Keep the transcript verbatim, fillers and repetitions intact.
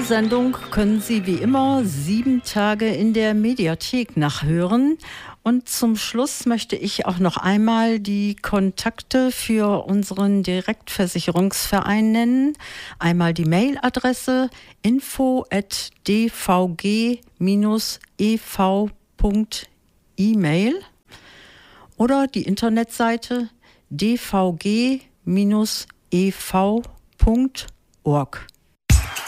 Sendung können Sie wie immer sieben Tage in der Mediathek nachhören. Und zum Schluss möchte ich auch noch einmal die Kontakte für unseren Direktversicherungsverein nennen. Einmal die Mailadresse info at d v g dash e v punkt email oder die Internetseite d v g dash e v punkt org.